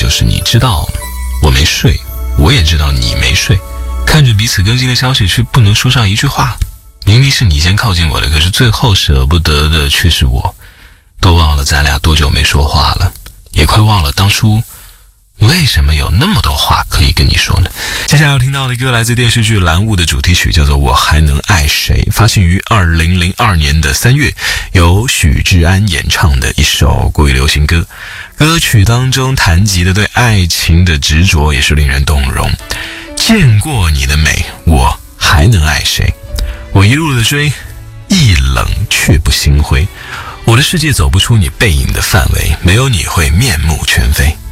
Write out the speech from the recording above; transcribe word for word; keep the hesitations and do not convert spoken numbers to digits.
就是你知道我没睡，我也知道你没睡，看着彼此更新的消息却不能说上一句话。明明是你先靠近我的，可是最后舍不得的却是我。都忘了咱俩多久没说话了，也快忘了当初为什么有那么多话可以跟你说呢？接下来要听到的歌来自电视剧《蓝雾》的主题曲，叫做《我还能爱谁》，发行于二零零二年的三月，由许志安演唱的一首国语流行歌。歌曲当中谈及的对爱情的执着也是令人动容。见过你的美，我还能爱谁？我一路的追，一冷却不心灰。我的世界走不出你背影的范围，没有你会面目全非。